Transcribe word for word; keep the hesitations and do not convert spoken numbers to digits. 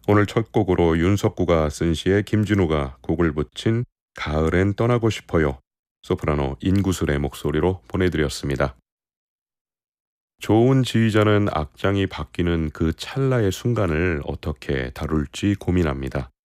오늘 첫 곡으로 윤석구가 쓴 시에 김진우가 곡을 붙인 가을엔 떠나고 싶어요. 소프라노 인구슬의 목소리로 보내드렸습니다. 좋은 지휘자는 악장이 바뀌는 그 찰나의 순간을 어떻게 다룰지 고민합니다.